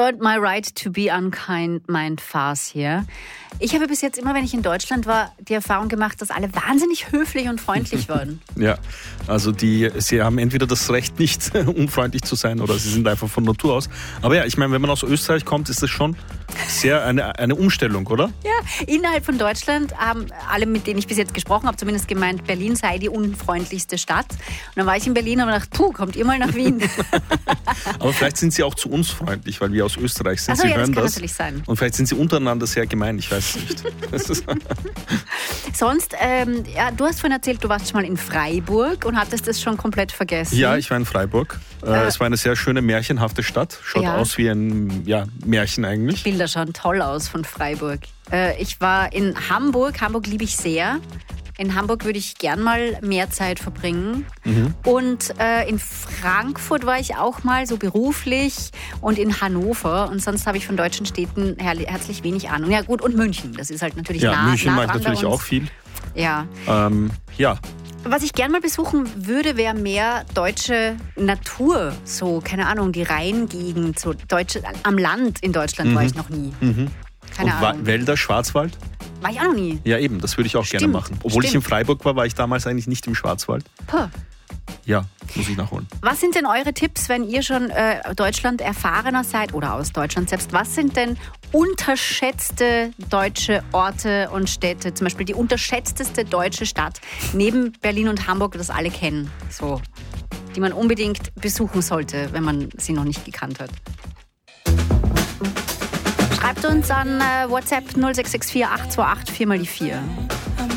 earned my right to be unkind, meint Fars hier. Ich habe bis jetzt immer, wenn ich in Deutschland war, die Erfahrung gemacht, dass alle wahnsinnig höflich und freundlich waren. Ja, also sie haben entweder das Recht, nicht unfreundlich zu sein, oder sie sind einfach von Natur aus. Aber ja, ich meine, wenn man aus Österreich kommt, ist das schon sehr eine Umstellung, oder? Ja, innerhalb von Deutschland haben alle, mit denen ich bis jetzt gesprochen habe, zumindest gemeint, Berlin sei die unfreundlichste Stadt. Und dann war ich in Berlin und habe gedacht, kommt ihr mal nach Wien? Aber vielleicht sind sie auch zu uns freundlich, weil wir aus Österreich sind. Ach so, sie ja, hören das kann natürlich sein. Und vielleicht sind sie untereinander sehr gemein, ich weiß es nicht. Sonst, du hast vorhin erzählt, du warst schon mal in Freiburg und hattest das schon komplett vergessen. Ja, ich war in Freiburg. Es war eine sehr schöne, märchenhafte Stadt. Schaut aus wie ein Märchen eigentlich. Die Bilder schauen toll aus von Freiburg. Ich war in Hamburg. Hamburg liebe ich sehr. In Hamburg würde ich gern mal mehr Zeit verbringen. Und in Frankfurt war ich auch mal so beruflich und in Hannover. Und sonst habe ich von deutschen Städten herzlich wenig Ahnung. Ja gut, und München. Das ist halt natürlich nah. Ja, München nah mache ich dran natürlich auch viel. Ja. Ja. Was ich gern mal besuchen würde, wäre mehr deutsche Natur. So, keine Ahnung, die Rheingegend, so deutsche, am Land in Deutschland war ich noch nie. Keine Ahnung. Wälder, Schwarzwald? War ich auch noch nie. Ja, eben, das würde ich auch gerne machen. Obwohl ich in Freiburg war ich damals eigentlich nicht im Schwarzwald. Ja, muss ich nachholen. Was sind denn eure Tipps, wenn ihr schon Deutschland erfahrener seid oder aus Deutschland selbst? Was sind denn unterschätzte deutsche Orte und Städte? Zum Beispiel die unterschätzteste deutsche Stadt neben Berlin und Hamburg, das alle kennen, so, die man unbedingt besuchen sollte, wenn man sie noch nicht gekannt hat. Schreibt uns an WhatsApp 0664 828 4x4.